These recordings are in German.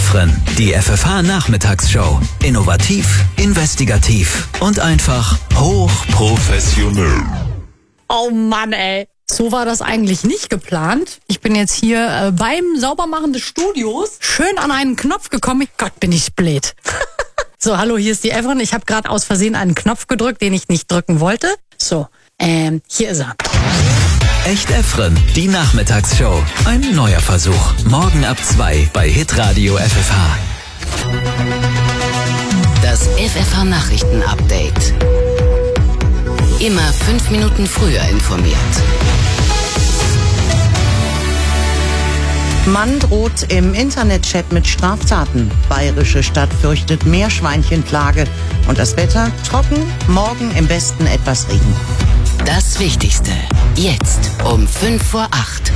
Efren, die FFH-Nachmittagsshow. Innovativ, investigativ und einfach hochprofessionell. Oh Mann, ey. So war das eigentlich nicht geplant. Ich bin jetzt hier beim Saubermachen des Studios schön an einen Knopf gekommen. Gott, bin ich blöd. So, hallo, hier ist die Efren. Ich habe gerade aus Versehen einen Knopf gedrückt, den ich nicht drücken wollte. So, hier ist er. Echt Efren, die Nachmittagsshow. Ein neuer Versuch. Morgen ab 2 bei Hitradio FFH. Das FFH-Nachrichten-Update. Immer 5 Minuten früher informiert. Mann droht im Internetchat mit Straftaten. Bayerische Stadt fürchtet Meerschweinchenplage. Und das Wetter trocken, morgen im Westen etwas Regen. Das Wichtigste. Jetzt um 7:55.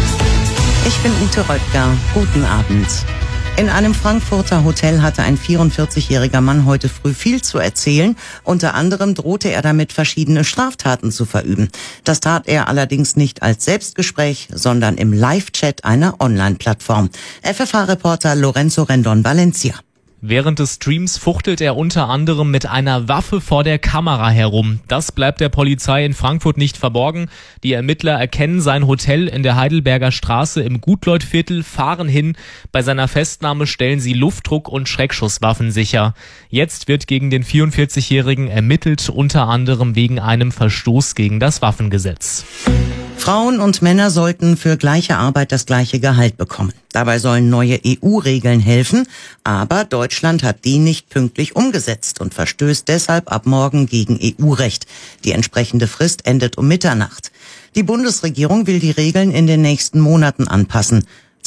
Ich bin Ute Röttger. Guten Abend. In einem Frankfurter Hotel hatte ein 44-jähriger Mann heute früh viel zu erzählen. Unter anderem drohte er damit, verschiedene Straftaten zu verüben. Das tat er allerdings nicht als Selbstgespräch, sondern im Live-Chat einer Online-Plattform. FFH-Reporter Lorenzo Rendon Valencia. Während des Streams fuchtelt er unter anderem mit einer Waffe vor der Kamera herum. Das bleibt der Polizei in Frankfurt nicht verborgen. Die Ermittler erkennen sein Hotel in der Heidelberger Straße im Gutleutviertel, fahren hin. Bei seiner Festnahme stellen sie Luftdruck- und Schreckschusswaffen sicher. Jetzt wird gegen den 44-Jährigen ermittelt, unter anderem wegen einem Verstoß gegen das Waffengesetz. Frauen und Männer sollten für gleiche Arbeit das gleiche Gehalt bekommen. Dabei sollen neue EU-Regeln helfen, aber Deutschland hat die nicht pünktlich umgesetzt und verstößt deshalb ab morgen gegen EU-Recht. Die entsprechende Frist endet um Mitternacht. Die Bundesregierung will die Regeln in den nächsten Monaten anpassen.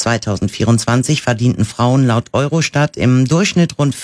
2024 verdienten Frauen laut Eurostat im Durchschnitt rund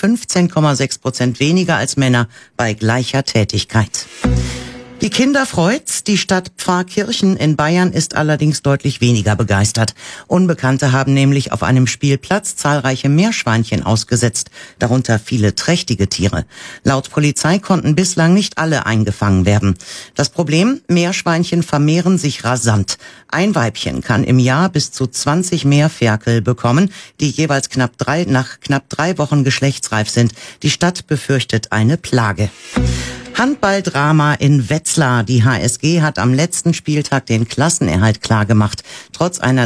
15,6% weniger als Männer bei gleicher Tätigkeit. Die Kinder freut's, die Stadt Pfarrkirchen in Bayern ist allerdings deutlich weniger begeistert. Unbekannte haben nämlich auf einem Spielplatz zahlreiche Meerschweinchen ausgesetzt, darunter viele trächtige Tiere. Laut Polizei konnten bislang nicht alle eingefangen werden. Das Problem, Meerschweinchen vermehren sich rasant. Ein Weibchen kann im Jahr bis zu 20 Meerferkel bekommen, die jeweils nach knapp 3 Wochen geschlechtsreif sind. Die Stadt befürchtet eine Plage. Handballdrama in Wetzlar. Die HSG hat am letzten Spieltag den Klassenerhalt klargemacht, trotz einer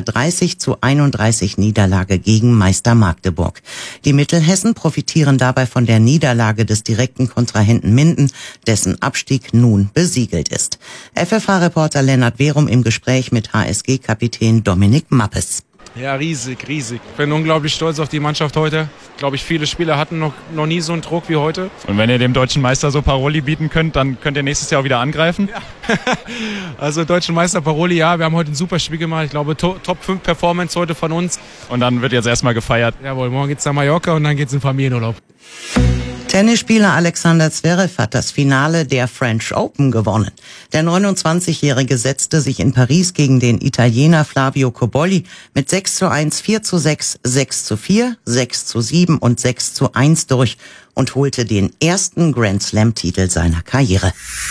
30:31 Niederlage gegen Meister Magdeburg. Die Mittelhessen profitieren dabei von der Niederlage des direkten Kontrahenten Minden, dessen Abstieg nun besiegelt ist. FFH-Reporter Lennart Werum im Gespräch mit HSG-Kapitän Dominik Mappes. Ja, riesig. Ich bin unglaublich stolz auf die Mannschaft heute. Ich glaube, viele Spieler hatten noch nie so einen Druck wie heute. Und wenn ihr dem deutschen Meister so Paroli bieten könnt, dann könnt ihr nächstes Jahr auch wieder angreifen? Ja. Also deutschen Meister Paroli, ja, wir haben heute ein super Spiel gemacht. Ich glaube, Top 5 Performance heute von uns. Und dann wird jetzt erstmal gefeiert. Jawohl, morgen geht's nach Mallorca und dann geht's in Familienurlaub. Tennisspieler Alexander Zverev hat das Finale der French Open gewonnen. Der 29-Jährige setzte sich in Paris gegen den Italiener Flavio Cobolli mit 6:1, 4:6, 6:4, 6:7 und 6:1 durch und holte den ersten Grand Slam-Titel seiner Karriere.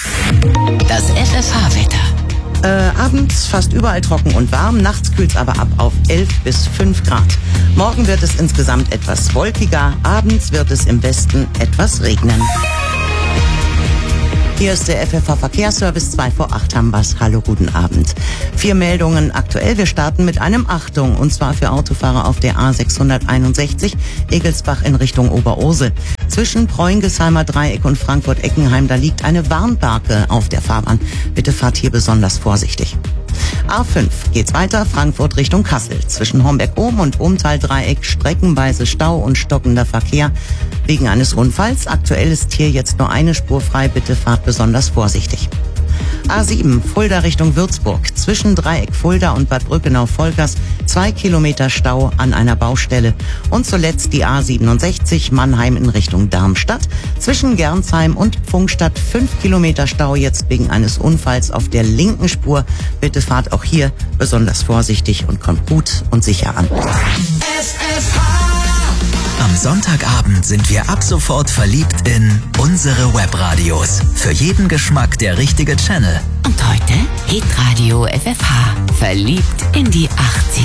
Das FFH-Wetter. Abends fast überall trocken und warm, nachts kühlt's aber ab auf 11 bis 5 Grad. Morgen wird es insgesamt etwas wolkiger, abends wird es im Westen etwas regnen. Hier ist der FFH-Verkehrsservice, 7:55 haben wir's. Hallo, guten Abend. 4 Meldungen aktuell. Wir starten mit einem Achtung, und zwar für Autofahrer auf der A661, Egelsbach in Richtung Oberursel. Zwischen Preungesheimer Dreieck und Frankfurt-Eckenheim, da liegt eine Warnbarke auf der Fahrbahn. Bitte fahrt hier besonders vorsichtig. A5 geht's weiter, Frankfurt Richtung Kassel. Zwischen Homberg-Ohm und Ohmtal-Dreieck streckenweise Stau und stockender Verkehr wegen eines Unfalls. Aktuell ist hier jetzt nur eine Spur frei, bitte fahrt besonders vorsichtig. A7 Fulda Richtung Würzburg. Zwischen Dreieck Fulda und Bad Brückenau-Vollgas 2 Kilometer Stau an einer Baustelle. Und zuletzt die A67 Mannheim in Richtung Darmstadt. Zwischen Gernsheim und Pfungstadt 5 Kilometer Stau jetzt wegen eines Unfalls auf der linken Spur. Bitte fahrt auch hier besonders vorsichtig und kommt gut und sicher an. Am Sonntagabend sind wir ab sofort verliebt in unsere Webradios. Für jeden Geschmack der richtige Channel. Und heute Hitradio FFH. Verliebt in die 80er.